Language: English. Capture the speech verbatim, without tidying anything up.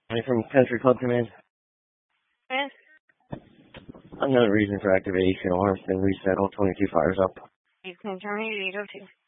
I'm from Country Club Command. Yes. Another reason for activation. Alarm's been reset. All twenty-two fires up. You can turn me to eight oh two.